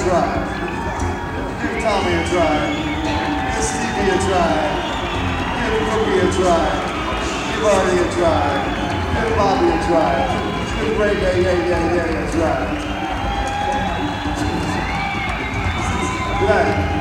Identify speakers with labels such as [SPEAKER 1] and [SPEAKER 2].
[SPEAKER 1] try. Give Tommy a try. Give Stevie a try. Give Cookie a try. Give Artie a try. Give Bobby a try. Give Ray a try. Good night.